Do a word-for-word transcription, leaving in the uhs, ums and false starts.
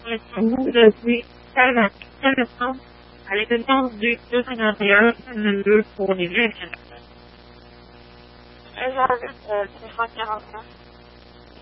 Vous depuis quelle naissance à l'existence du deux cent cinquante et un deux pour les vieux. Et j'arrive, euh, six cent quarante-neuf.